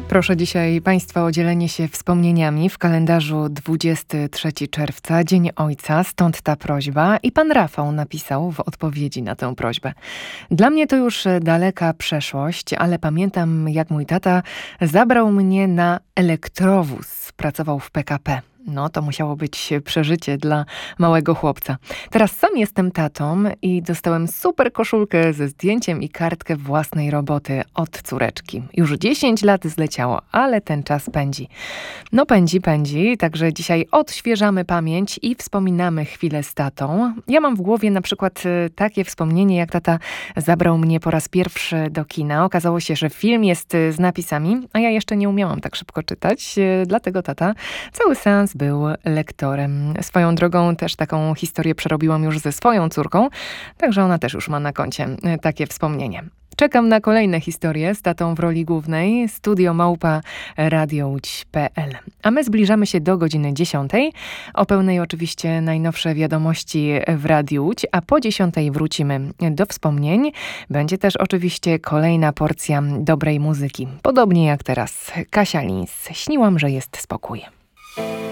Proszę dzisiaj Państwa o dzielenie się wspomnieniami. W kalendarzu 23 czerwca, Dzień Ojca, stąd ta prośba. I pan Rafał napisał w odpowiedzi na tę prośbę. Dla mnie to już daleka przeszłość, ale pamiętam, jak mój tata zabrał mnie na elektrowóz. Pracował w PKP. No, to musiało być przeżycie dla małego chłopca. Teraz sam jestem tatą i dostałem super koszulkę ze zdjęciem i kartkę własnej roboty od córeczki. Już 10 lat zleciało, ale ten czas pędzi. No pędzi, także dzisiaj odświeżamy pamięć i wspominamy chwilę z tatą. Ja mam w głowie na przykład takie wspomnienie, jak tata zabrał mnie po raz pierwszy do kina. Okazało się, że film jest z napisami, a ja jeszcze nie umiałam tak szybko czytać, dlatego tata cały seans był lektorem. Swoją drogą też taką historię przerobiłam już ze swoją córką, także ona też już ma na koncie takie wspomnienie. Czekam na kolejne historie z tatą w roli głównej. studio@radiołódź.pl. A my zbliżamy się do godziny 10. O pełnej oczywiście najnowsze wiadomości w Radiu Łódź, a po 10 wrócimy do wspomnień. Będzie też oczywiście kolejna porcja dobrej muzyki. Podobnie jak teraz. Kasia Lins. Śniłam, że jest spokój.